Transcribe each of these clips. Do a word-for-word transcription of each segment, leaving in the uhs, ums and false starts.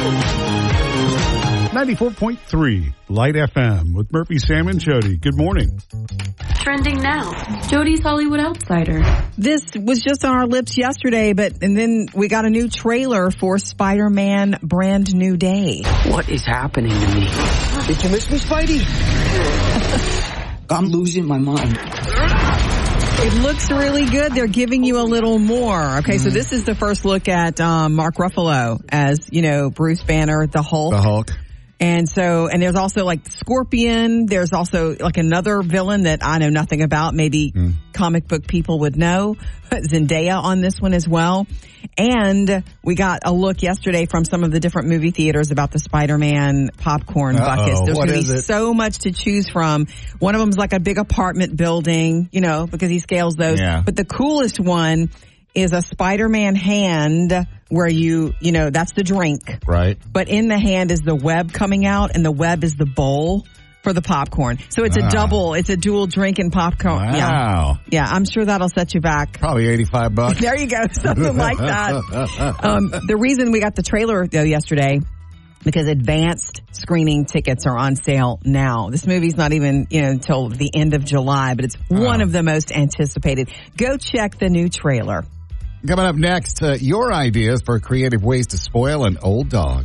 ninety-four point three Light F M with Murphy, Sam, and Jody. Good morning. Trending now, Jody's Hollywood Outsider. This was just on our lips yesterday, but and then we got a new trailer for Spider-Man Brand New Day. What is happening to me? Did you miss me, Spidey? I'm losing my mind. It looks really good. They're giving you a little more. Okay, mm-hmm. So this is the first look at um, Mark Ruffalo as, you know, Bruce Banner, the Hulk. The Hulk. And so, and there's also like Scorpion. There's also like another villain that I know nothing about. Maybe mm. comic book people would know. Zendaya on this one as well. And we got a look yesterday from some of the different movie theaters about the Spider-Man popcorn Uh-oh. buckets. There's going to be so much to choose from. One of them's like a big apartment building, you know, because he scales those. Yeah. But the coolest one is a Spider-Man hand where you, you know, that's the drink. Right. But in the hand is the web coming out, and the web is the bowl for the popcorn. So it's wow. a double, it's a dual drink and popcorn. Wow. Yeah. Yeah, I'm sure that'll set you back. Probably eighty-five bucks. There you go, something like that. Um, the reason we got the trailer, though, yesterday, because advanced screening tickets are on sale now. This movie's not even, you know, until the end of July, but it's oh. one of the most anticipated. Go check the new trailer. Coming up next, uh, your ideas for creative ways to spoil an old dog.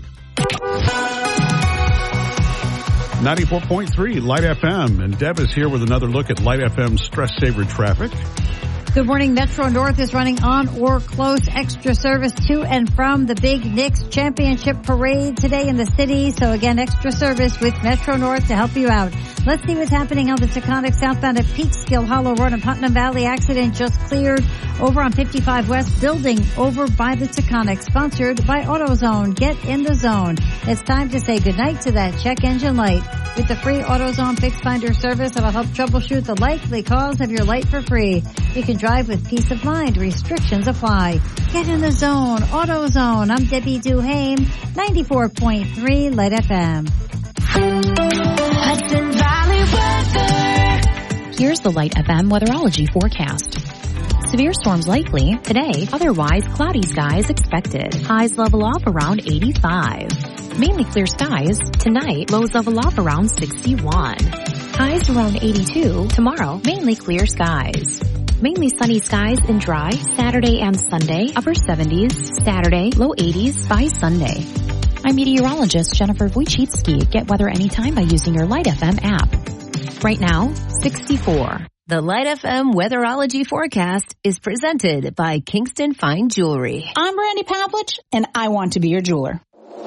ninety-four point three Light F M, and Deb is here with another look at Light F M stress saver traffic. Good morning. Metro North is running on or close extra service to and from the Big Knicks Championship Parade today in the city. So again, extra service with Metro North to help you out. Let's see what's happening on the Taconic southbound at Peekskill Hollow Road in Putnam Valley. Accident just cleared over on fifty-five West, building over by the Taconic, sponsored by AutoZone. Get in the zone. It's time to say goodnight to that check engine light. With the free AutoZone Fix Finder service, it'll help troubleshoot the likely cause of your light for free. You can drive with peace of mind. Restrictions apply. Get in the zone. AutoZone. I'm Debbie Duhame, ninety-four point three Light F M. Hudson Valley weather. Here's the Light F M weatherology forecast. Severe storms likely today, otherwise cloudy skies expected. Highs level off around eighty-five. Mainly clear skies tonight, lows level off around sixty-one. Highs around eighty-two. Tomorrow, mainly clear skies. Mainly sunny skies and dry Saturday and Sunday, upper seventies. Saturday, low eighties by Sunday. I'm meteorologist Jennifer Wojcicki. Get weather anytime by using your Light F M app. Right now, sixty-four. The Light F M weatherology forecast is presented by Kingston Fine Jewelry. I'm Randy Pavlich, and I want to be your jeweler.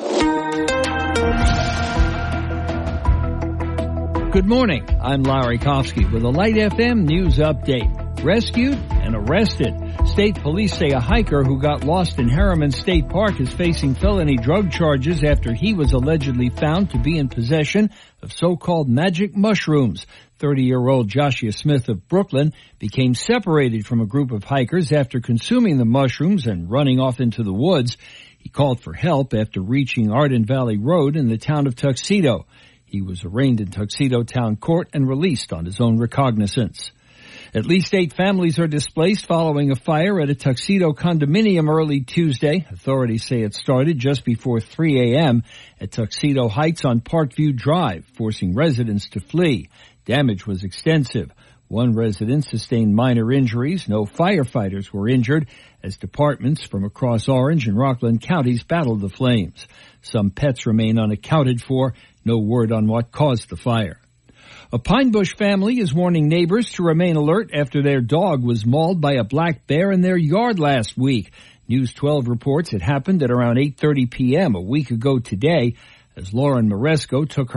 Good morning. I'm Larry Kofsky with a Light F M news update. Rescued and arrested. State police say a hiker who got lost in Harriman State Park is facing felony drug charges after he was allegedly found to be in possession of so-called magic mushrooms. thirty-year-old Joshua Smith of Brooklyn became separated from a group of hikers after consuming the mushrooms and running off into the woods. He called for help after reaching Arden Valley Road in the town of Tuxedo. He was arraigned in Tuxedo Town Court and released on his own recognizance. At least eight families are displaced following a fire at a Tuxedo condominium early Tuesday. Authorities say it started just before three a.m. at Tuxedo Heights on Parkview Drive, forcing residents to flee. Damage was extensive. One resident sustained minor injuries. No firefighters were injured as departments from across Orange and Rockland counties battled the flames. Some pets remain unaccounted for. No word on what caused the fire. A Pine Bush family is warning neighbors to remain alert after their dog was mauled by a black bear in their yard last week. News twelve reports it happened at around eight thirty p.m. a week ago today as Lauren Maresco took her